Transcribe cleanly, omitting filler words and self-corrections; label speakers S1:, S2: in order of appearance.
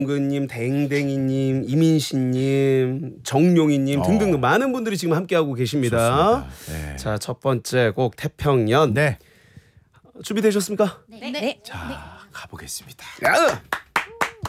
S1: 은근님, 댕댕이님, 이민신님, 정용희님 등등 많은 분들이 지금 함께하고 계십니다.
S2: 네.
S1: 자, 첫 번째 곡 태평연.
S2: 네.
S1: 준비되셨습니까?
S3: 네.
S2: 자, 가보겠습니다.
S1: 야!